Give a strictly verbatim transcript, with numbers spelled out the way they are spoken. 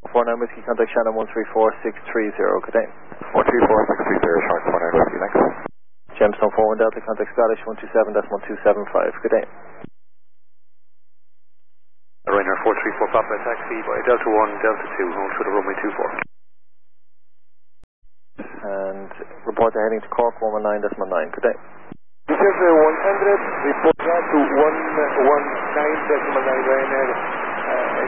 four nine Whiskey, contact Shannon one three four six three zero, good day. one three four six three zero, Shark four nine Whiskey, thanks. Gemstone four one Delta, contact Scottish one two seven two seven five, good day. Ryanair four three four Papa, taxi by Delta one, Delta two, hold for the runway two four. And report to heading to Cork one one nine nine, good day. This is uh, one hundred, report that to one one nine nine Ryanair. Uh,